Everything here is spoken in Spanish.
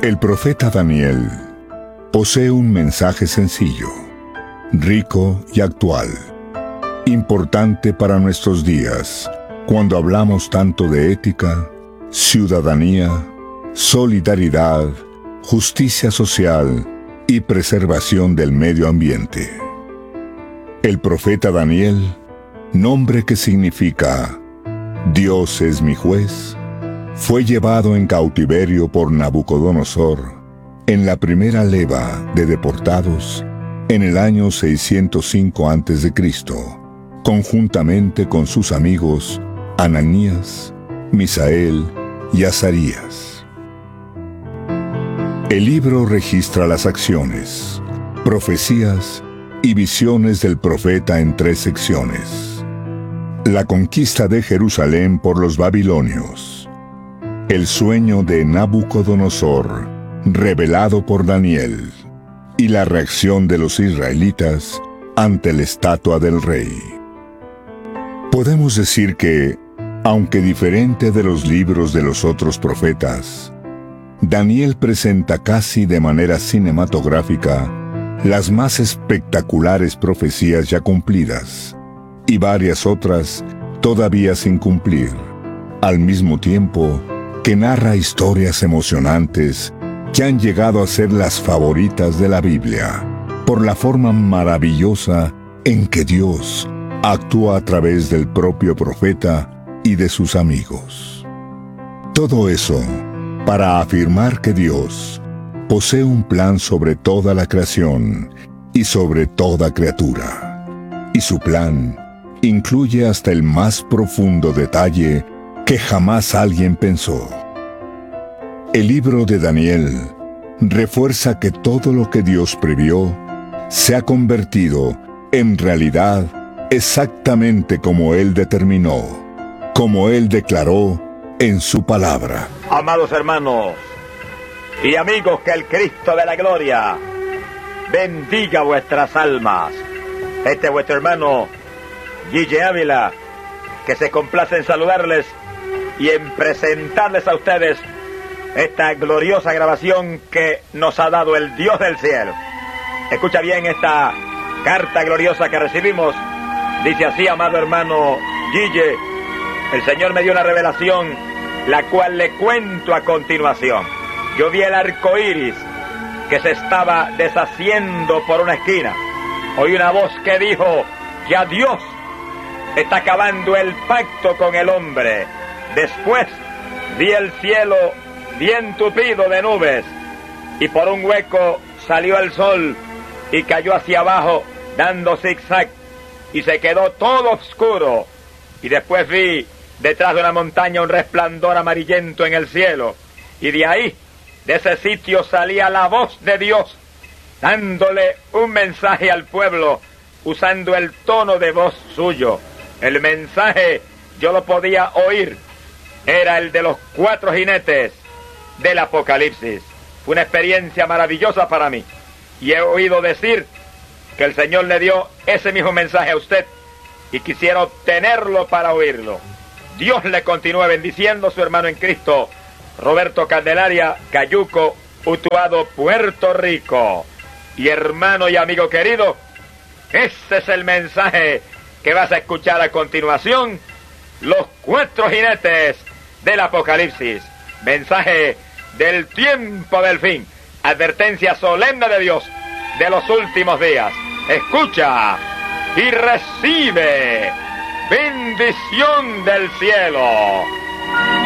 El profeta Daniel posee un mensaje sencillo, rico y actual, importante para nuestros días, cuando hablamos tanto de ética, ciudadanía, solidaridad, justicia social y preservación del medio ambiente. El profeta Daniel, nombre que significa Dios es mi juez, fue llevado en cautiverio por Nabucodonosor en la primera leva de deportados en el año 605 a.C., conjuntamente con sus amigos Ananías, Misael y Azarías. El libro registra las acciones, profecías y visiones del profeta en 3 secciones: la conquista de Jerusalén por los babilonios, el sueño de Nabucodonosor revelado por Daniel y la reacción de los israelitas ante la estatua del rey. Podemos decir que, aunque diferente de los libros de los otros profetas, Daniel presenta casi de manera cinematográfica las más espectaculares profecías ya cumplidas y varias otras todavía sin cumplir, al mismo tiempo que narra historias emocionantes que han llegado a ser las favoritas de la Biblia, por la forma maravillosa en que Dios actúa a través del propio profeta y de sus amigos. Todo eso para afirmar que Dios posee un plan sobre toda la creación y sobre toda criatura, y su plan incluye hasta el más profundo detalle que jamás alguien pensó. El libro de Daniel refuerza que todo lo que Dios previó se ha convertido en realidad exactamente como Él determinó, como Él declaró en su palabra. Amados hermanos y amigos, que el Cristo de la gloria bendiga vuestras almas. Este es vuestro hermano Guille Ávila, que se complace en saludarles y en presentarles a ustedes esta gloriosa grabación que nos ha dado el Dios del cielo. Escucha bien esta carta gloriosa que recibimos. Dice así: amado hermano Guille, el Señor me dio una revelación, la cual le cuento a continuación. Yo vi el arco iris que se estaba deshaciendo por una esquina. Oí una voz que dijo: ya Dios está acabando el pacto con el hombre. Después vi el cielo bien tupido de nubes, y por un hueco salió el sol y cayó hacia abajo dando zigzag, y se quedó todo oscuro. Y después vi detrás de una montaña un resplandor amarillento en el cielo, y de ahí, de ese sitio, salía la voz de Dios dándole un mensaje al pueblo, usando el tono de voz suyo. El mensaje yo lo podía oír, era el de los 4 jinetes del Apocalipsis. Fue una experiencia maravillosa para mí, y he oído decir que el Señor le dio ese mismo mensaje a usted, y quisiera obtenerlo para oírlo. Dios le continúe bendiciendo, su hermano en Cristo, Roberto Candelaria, Cayuco, Utuado, Puerto Rico. Y hermano y amigo querido, ese es el mensaje que vas a escuchar a continuación: los 4 jinetes del Apocalipsis. Mensaje del tiempo del fin, advertencia solemne de Dios de los últimos días. Escucha y recibe bendición del cielo.